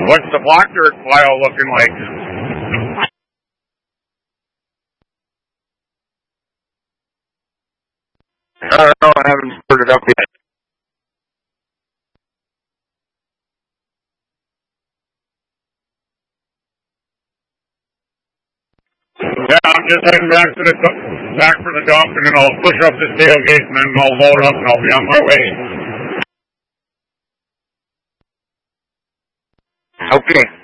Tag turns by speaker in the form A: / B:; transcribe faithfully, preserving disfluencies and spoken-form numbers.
A: What's the black dirt pile looking like? I don't know. I haven't put it up yet. Yeah, I'm just heading back to the back for the dump, and then I'll push up this tailgate, and then I'll load up, and I'll be on my way. Okay.